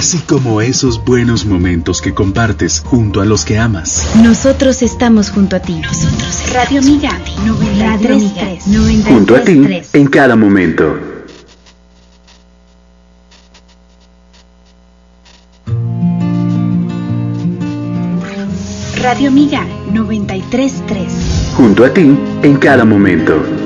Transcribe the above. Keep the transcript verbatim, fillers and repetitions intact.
así como esos buenos momentos que compartes junto a los que amas. Nosotros estamos junto a ti. Nosotros Radio Amiga noventa y tres punto tres. Junto a ti en cada momento. Radio Amiga noventa y tres punto tres. Junto a ti en cada momento.